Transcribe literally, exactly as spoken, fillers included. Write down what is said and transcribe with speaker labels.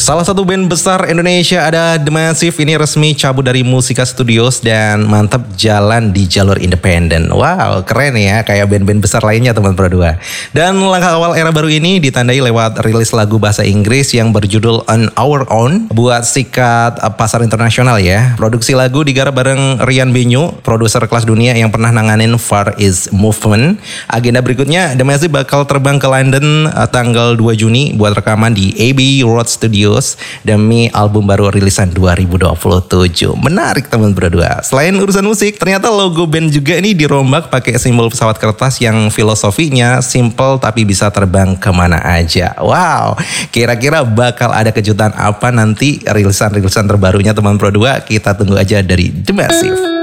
Speaker 1: Salah satu band besar Indonesia ada The Massive, ini resmi cabut dari Musika Studios dan mantap jalan di jalur independen. Wow, keren ya, kayak band-band besar lainnya teman Pro dua. Dan langkah awal era baru ini ditandai lewat rilis lagu bahasa Inggris yang berjudul On Our Own buat sikat pasar internasional ya. Produksi lagu digarap bareng Rian Benyu, produser kelas dunia yang pernah nanganin Far East Movement. Agenda berikutnya, The Massive bakal terbang ke London uh, tanggal dua Juni buat rekaman di Abbey Road Studios demi album baru rilisan dua ribu dua puluh tujuh. Menarik teman berdua. Selain urusan musik, ternyata logo band juga ini dirombak pakai simbol pesawat kertas yang filosofinya simple tapi bisa terbang kemana aja. Wow, kira-kira bakal ada kejutan apa nanti rilisan-rilisan terbarunya teman Pro dua? Kita tunggu aja dari The Massive.